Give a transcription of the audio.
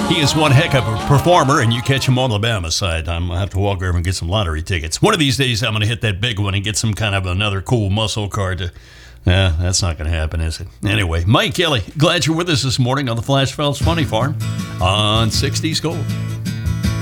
He is one heck of a performer, and you catch him on the Bama side. I'm going to have to walk over and get some lottery tickets. One of these days, I'm going to hit that big one and get some kind of another cool muscle card. That's not going to happen, is it? Anyway, Mike Kelly, glad you're with us this morning on the Flash Phelps Funny Farm on 60s Gold.